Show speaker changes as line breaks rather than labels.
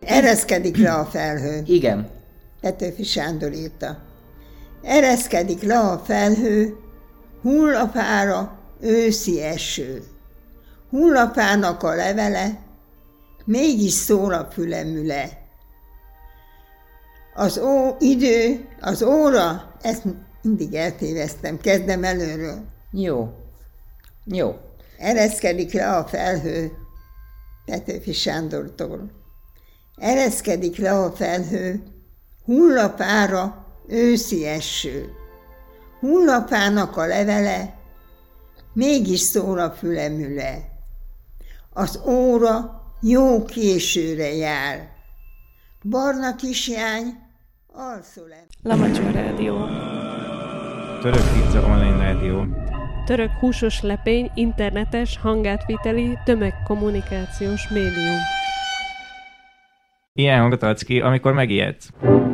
Ereszkedik le a felhő.
Igen.
Petőfi Sándor írta. Ereszkedik le a felhő, hull a fára őszi eső. Hull a fának a levele, mégis szól a fülemüle. Az óra, ezt mindig eltéveztem, kezdem előről.
Jó.
Ereszkedik le a felhő, Petőfi Sándortól. Ereszkedik le a felhő, hull a fára őszi eső. Hull a fának a levele, mégis szól a fülemüle. Az óra jó későre jár. Barna kislány alszol-e?
Lamacska Rádió.
Török pizza online rádió.
Török húsos lepény, internetes, hangátviteli, tömegkommunikációs médium.
Ilyen hangot adsz ki, amikor megijedsz.